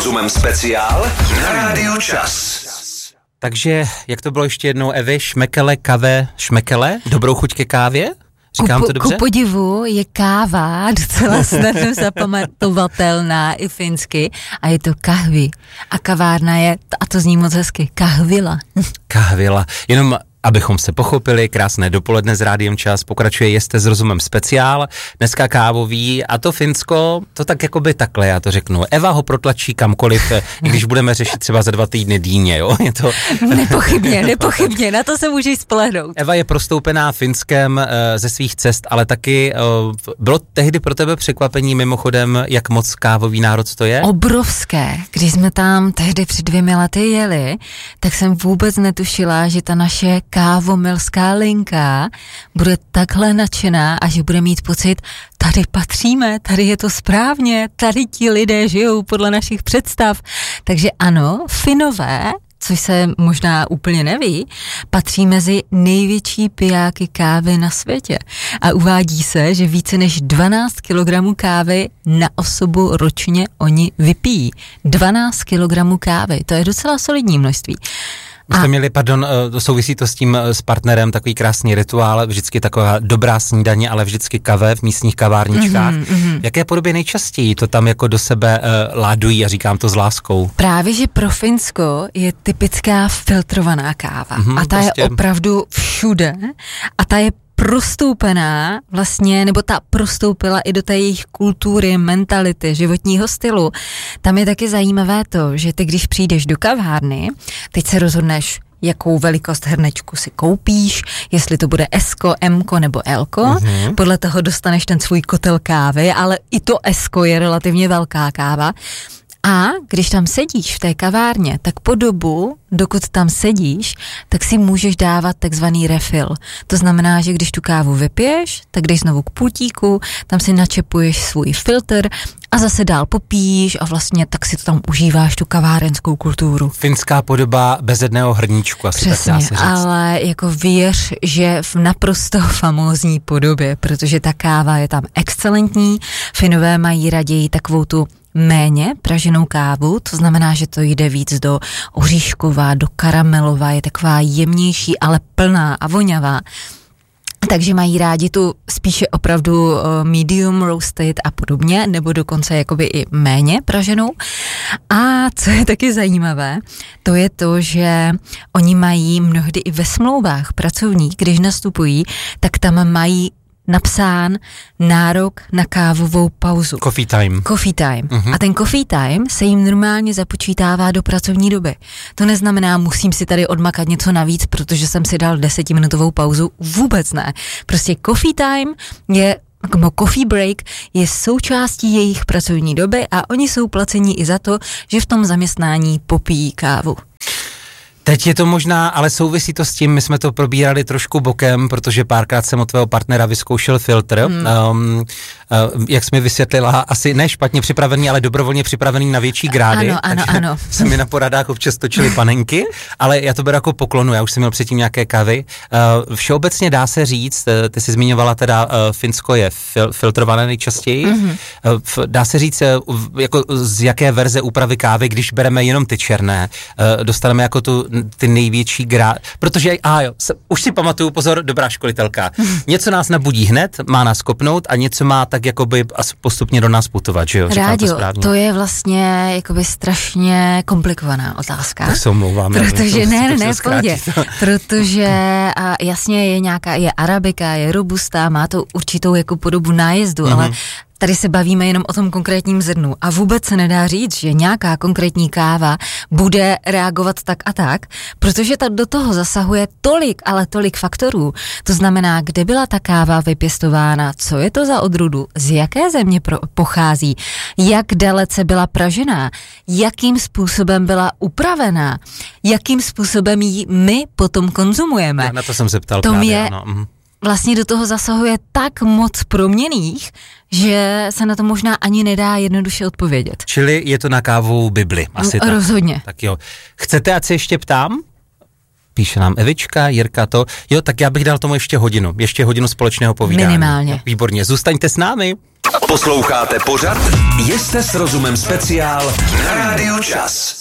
Rozumem speciál na Rádiu Čas. Takže, jak to bylo ještě jednou, Evi, šmekele, kave, šmekele, dobrou chuť ke kávě? Říkám to dobře? Ku podivu je káva docela snadno zapamatovatelná i finsky a je to kahvi. A kavárna je, a to zní moc hezky, kahvila. Kahvila. Jenom abychom se pochopili, krásné dopoledne s Rádiem Čas, pokračuje Jste s rozumem speciál, dneska kávový a to Finsko, to tak jakoby takhle, já to řeknu. Eva ho protlačí kamkoliv, i když budeme řešit třeba za 2 týdny Dýně, jo? Je to... Nepochybně, na to se můžeš spolehnout. Eva je prostoupená Finskem ze svých cest, ale taky bylo tehdy pro tebe překvapení mimochodem, jak moc kávový národ to je? Obrovské. Když jsme tam tehdy před 2 lety jeli, tak jsem vůbec netušila, že ta naše kávomilská linka bude takhle nadšená a že bude mít pocit, tady patříme, tady je to správně, tady ti lidé žijou podle našich představ. Takže ano, Finové, což se možná úplně neví, patří mezi největší pijáky kávy na světě. A uvádí se, že více než 12 kg kávy na osobu ročně oni vypijí. 12 kg kávy, to je docela solidní množství. My jsme měli, souvisí to s tím s partnerem, takový krásný rituál, vždycky taková dobrá snídaně, ale vždycky kafe v místních kavárničkách. Jaké podobě nejčastěji to tam jako do sebe ládují a říkám to s láskou? Právě, že pro Finsko je typická filtrovaná káva a ta je opravdu všude a ta je prostoupená vlastně, nebo ta prostoupila i do té jejich kultury, mentality, životního stylu. Tam je taky zajímavé to, že ty, když přijdeš do kavárny, teď se rozhodneš, jakou velikost hrnečku si koupíš, jestli to bude S-ko, M-ko nebo L-ko. Podle toho dostaneš ten svůj kotel kávy, ale i to S-ko je relativně velká káva. A když tam sedíš v té kavárně, tak po dobu, dokud tam sedíš, tak si můžeš dávat takzvaný refill. To znamená, že když tu kávu vypiješ, tak jdeš znovu k pultíku, tam si načepuješ svůj filtr a zase dál popíš a vlastně tak si to tam užíváš, tu kavárenskou kulturu. Finská podoba bezedného hrníčku, asi přesně, tak dá se říct. Ale jako věř, že v naprosto famózní podobě, protože ta káva je tam excelentní, Finové mají raději takovou tu méně praženou kávu, to znamená, že to jde víc do oříšková, do karamelová, je taková jemnější, ale plná a vonavá. Takže mají rádi tu spíše opravdu medium roasted a podobně, nebo dokonce jakoby i méně praženou. A co je taky zajímavé, to je to, že oni mají mnohdy i ve smlouvách pracovních, když nastupují, tak tam mají napsán nárok na kávovou pauzu. Coffee time. Coffee time. A ten coffee time se jim normálně započítává do pracovní doby. To neznamená, musím si tady odmakat něco navíc, protože jsem si dal 10minutovou pauzu. Vůbec ne. Prostě coffee time je coffee break je součástí jejich pracovní doby a oni jsou placeni i za to, že v tom zaměstnání popíjí kávu. Teď je to možná, ale souvisí to s tím, my jsme to probírali trošku bokem, protože párkrát jsem od tvého partnera vyzkoušel filtr, jak jsi mi vysvětlila, asi ne špatně připravený, ale dobrovolně připravený na větší grády. Ano. Se mi na poradách občas točily panenky, ale já to beru jako poklonu, já už jsem měl předtím nějaké kávy. Všeobecně dá se říct, ty jsi zmiňovala teda, Finsko je filtrované nejčastěji, dá se říct, jako z jaké verze úpravy kávy, když bereme jenom ty černé, dostaneme jako ty největší protože, už si pamatuju, pozor, dobrá školitelka, něco nás nabudí hned, má nás kopnout a něco má tak jakoby postupně do nás putovat, že jo? Rádio, to je vlastně jakoby strašně komplikovaná otázka. Tak se omlouvám. Protože ne, v pohodě. Protože jasně je arabika, je robusta, má to určitou jako podobu nájezdu, ale tady se bavíme jenom o tom konkrétním zrnu a vůbec se nedá říct, že nějaká konkrétní káva bude reagovat tak a tak, protože do toho zasahuje tolik faktorů. To znamená, kde byla ta káva vypěstována, co je to za odrůdu, z jaké země pochází, jak dalece byla pražená, jakým způsobem byla upravená, jakým způsobem ji my potom konzumujeme. Já na to jsem se ptal právě, Vlastně do toho zasahuje tak moc proměnných, že se na to možná ani nedá jednoduše odpovědět. Čili je to na kávovou Bibli, asi tak. Rozhodně. Tak jo. Chcete, ať se ještě ptám? Píše nám Evička, Jirka to. Jo, tak já bych dal tomu ještě hodinu společného povídání. Minimálně. Výborně, zůstaňte s námi. Posloucháte pořad Jste s rozumem speciál na Rádiu Čas.